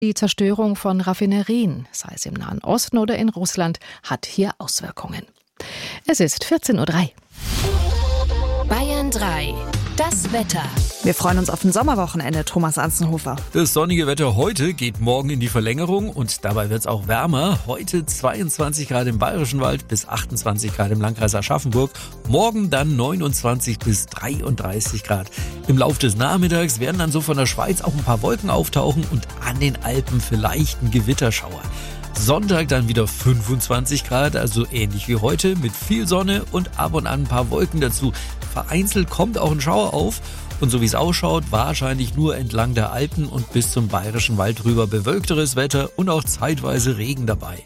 Die Zerstörung von Raffinerien, sei es im Nahen Osten oder in Russland, hat hier Auswirkungen. Es ist 14:03 Uhr. Bayern 3. Das Wetter. Wir freuen uns auf ein Sommerwochenende, Thomas Anzenhofer. Das sonnige Wetter heute geht morgen in die Verlängerung und dabei wird es auch wärmer. Heute 22 Grad im Bayerischen Wald bis 28 Grad im Landkreis Aschaffenburg. Morgen dann 29 bis 33 Grad. Im Laufe des Nachmittags werden dann so von der Schweiz auch ein paar Wolken auftauchen und an den Alpen vielleicht ein Gewitterschauer. Sonntag dann wieder 25 Grad, also ähnlich wie heute, mit viel Sonne und ab und an ein paar Wolken dazu. Vereinzelt kommt auch ein Schauer auf und so wie es ausschaut, wahrscheinlich nur entlang der Alpen und bis zum Bayerischen Wald rüber bewölkteres Wetter und auch zeitweise Regen dabei.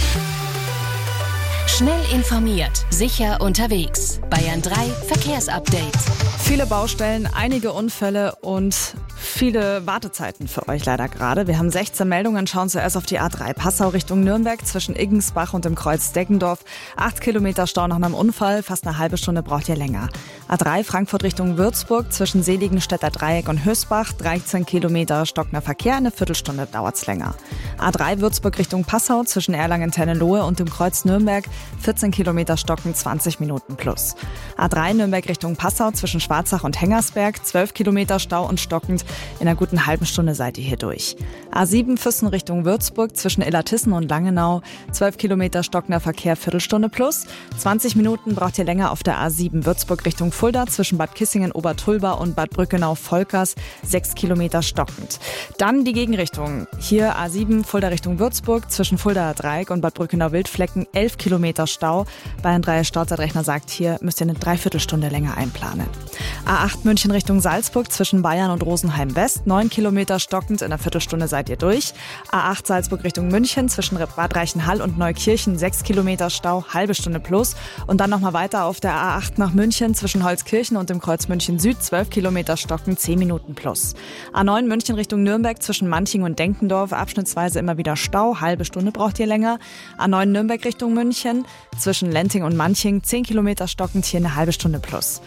Schnell informiert, sicher unterwegs. Bayern 3 Verkehrsupdate. Viele Baustellen, einige Unfälle und viele Wartezeiten für euch leider gerade. Wir haben 16 Meldungen, schauen zuerst auf die A3 Passau Richtung Nürnberg zwischen Iggensbach und dem Kreuz Deggendorf. 8 Kilometer Stau nach einem Unfall, fast eine halbe Stunde braucht ihr länger. A3 Frankfurt Richtung Würzburg zwischen Seligenstädter Dreieck und Hösbach, 13 Kilometer stockender Verkehr, eine Viertelstunde dauert's länger. A3 Würzburg Richtung Passau zwischen Erlangen-Tennenlohe und dem Kreuz Nürnberg, 14 Kilometer stocken, 20 Minuten plus. A3 Nürnberg Richtung Passau zwischen Schwarzach und Hengersberg, 12 Kilometer Stau und stockend. In einer guten halben Stunde seid ihr hier durch. A7 Füssen Richtung Würzburg zwischen Illertissen und Langenau, 12 Kilometer stockender Verkehr, Viertelstunde plus. 20 Minuten braucht ihr länger auf der A7 Würzburg Richtung Fulda zwischen Bad Kissingen, Obertulba und Bad Brückenau-Volkers, 6 Kilometer stockend. Dann die Gegenrichtung. Hier A7 Fulda Richtung Würzburg zwischen Fuldaer Dreieck und Bad Brückenau-Wildflecken, 11 Kilometer Stau. Bayern 3 Stauzeitrechnern sagt, hier müsst ihr eine Dreiviertelstunde länger einplanen. A8 München Richtung Salzburg zwischen Bayern und Rosenheim West, 9 Kilometer stockend, in einer Viertelstunde seid ihr durch. A8 Salzburg Richtung München zwischen Bad Reichenhall und Neukirchen, 6 Kilometer Stau, halbe Stunde plus. Und dann nochmal weiter auf der A8 nach München zwischen Holzkirchen und dem Kreuz München Süd, 12 Kilometer stockend, 10 Minuten plus. A9 München Richtung Nürnberg zwischen Manching und Denkendorf, abschnittsweise immer wieder Stau, halbe Stunde braucht ihr länger. A9 Nürnberg Richtung München zwischen Lenting und Manching, 10 Kilometer stockend, hier eine halbe Stunde plus.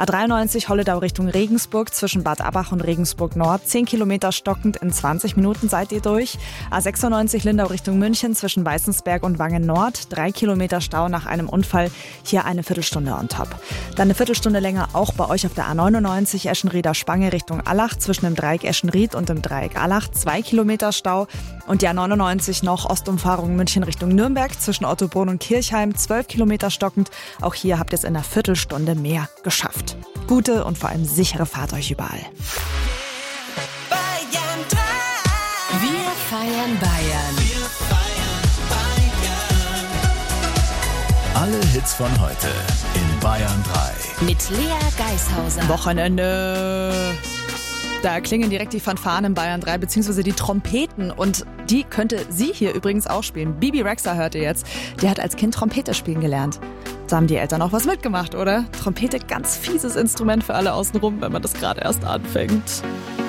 A93 Holledau Richtung Regensburg zwischen Bad Abbach und Regensburg Nord, 10 Kilometer stockend, in 20 Minuten seid ihr durch. A96 Lindau Richtung München zwischen Weißensberg und Wangen Nord, 3 Kilometer Stau nach einem Unfall, hier eine Viertelstunde on top. Dann eine Viertelstunde länger auch bei euch auf der A99 Eschenrieder Spange Richtung Allach zwischen dem Dreieck Eschenried und dem Dreieck Allach, 2 Kilometer Stau. Und die A99 noch Ostumfahrung München Richtung Nürnberg zwischen Ottobrunn und Kirchheim, 12 Kilometer stockend. Auch hier habt ihr es in einer Viertelstunde mehr geschafft. Gute und vor allem sichere Fahrt euch überall. Bayern 3. Wir feiern Bayern. Alle Hits von heute in Bayern 3. Mit Lea Geishauser. Wochenende. Da klingen direkt die Fanfaren in Bayern 3, beziehungsweise die Trompeten. Und die könnte sie hier übrigens auch spielen. Bibi Rexha hört ihr jetzt. Die hat als Kind Trompete spielen gelernt. Da haben die Eltern auch was mitgemacht, oder? Trompete, ganz fieses Instrument für alle außenrum, wenn man das gerade erst anfängt.